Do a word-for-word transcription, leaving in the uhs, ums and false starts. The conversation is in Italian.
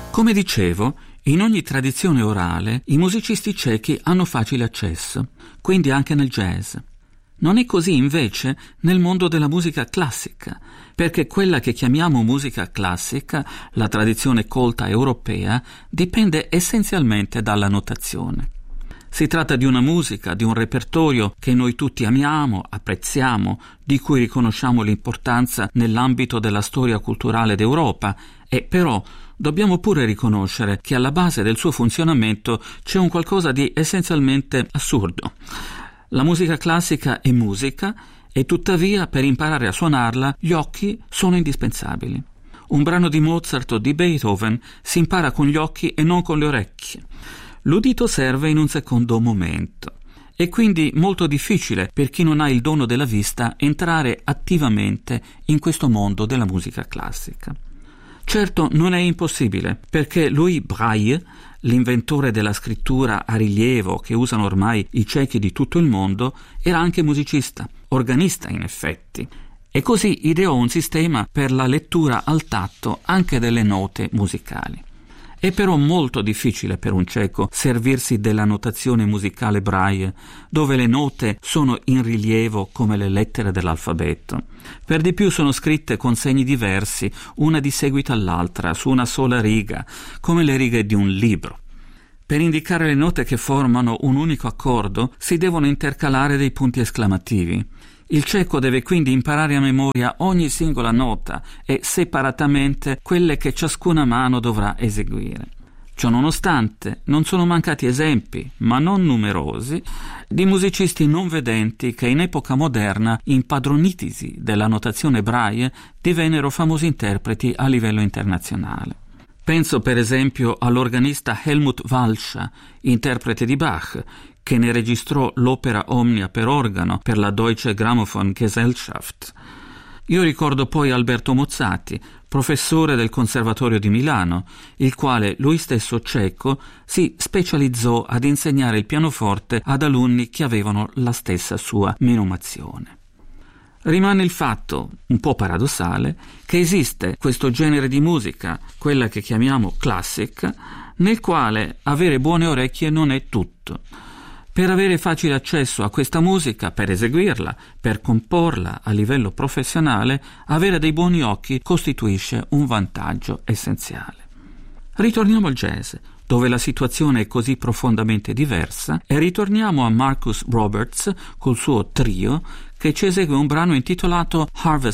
Come dicevo, in ogni tradizione orale i musicisti cechi hanno facile accesso, quindi anche nel jazz. Non è così invece nel mondo della musica classica, perché quella che chiamiamo musica classica, la tradizione colta europea, dipende essenzialmente dalla notazione. Si tratta di una musica, di un repertorio che noi tutti amiamo, apprezziamo, di cui riconosciamo l'importanza nell'ambito della storia culturale d'Europa, e però dobbiamo pure riconoscere che alla base del suo funzionamento c'è un qualcosa di essenzialmente assurdo. La musica classica è musica e tuttavia per imparare a suonarla gli occhi sono indispensabili. Un brano di Mozart o di Beethoven si impara con gli occhi e non con le orecchie. L'udito serve in un secondo momento. È quindi molto difficile per chi non ha il dono della vista entrare attivamente in questo mondo della musica classica. Certo, non è impossibile, perché Louis Braille, l'inventore della scrittura a rilievo che usano ormai i cechi di tutto il mondo, era anche musicista, organista in effetti, e così ideò un sistema per la lettura al tatto anche delle note musicali. È però molto difficile per un ceco servirsi della notazione musicale Braille, dove le note sono in rilievo come le lettere dell'alfabeto. Per di più sono scritte con segni diversi, una di seguito all'altra, su una sola riga, come le righe di un libro. Per indicare le note che formano un unico accordo si devono intercalare dei punti esclamativi. Il ceco deve quindi imparare a memoria ogni singola nota e separatamente quelle che ciascuna mano dovrà eseguire. Ciononostante, non sono mancati esempi, ma non numerosi, di musicisti non vedenti che in epoca moderna, impadronitisi della notazione Braille, divennero famosi interpreti a livello internazionale. Penso per esempio all'organista Helmut Walscha, interprete di Bach, che ne registrò l'opera Omnia per organo per la Deutsche Grammophon Gesellschaft. Io ricordo poi Alberto Mozzati, professore del Conservatorio di Milano, il quale, lui stesso ceco, si specializzò ad insegnare il pianoforte ad alunni che avevano la stessa sua menomazione. Rimane il fatto, un po' paradossale, che esiste questo genere di musica, quella che chiamiamo classic, nel quale avere buone orecchie non è tutto. Per avere facile accesso a questa musica, per eseguirla, per comporla a livello professionale, avere dei buoni occhi costituisce un vantaggio essenziale. Ritorniamo al jazz, dove la situazione è così profondamente diversa, e ritorniamo a Marcus Roberts col suo trio che ci esegue un brano intitolato Harvest